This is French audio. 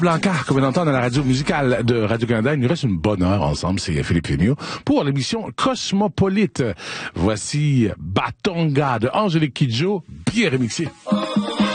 Blancard, comme on entend dans la radio musicale de Radio-Canada. Il nous reste une bonne heure ensemble, c'est Philippe Féniaux, pour l'émission Cosmopolite. Voici Batonga de Angélique Kidjo, bien remixé.